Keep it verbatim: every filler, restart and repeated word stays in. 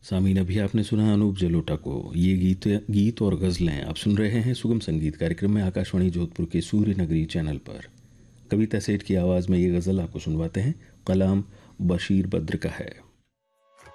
सामीन, अभी आपने सुना अनूप जलोटा को। ये गीत गीत और गज़लें आप सुन रहे हैं सुगम संगीत कार्यक्रम में आकाशवाणी जोधपुर के सूर्य नगरी चैनल पर। कविता सेठ की आवाज़ में ये गज़ल आपको सुनवाते हैं। कलाम बशीर बद्र का है।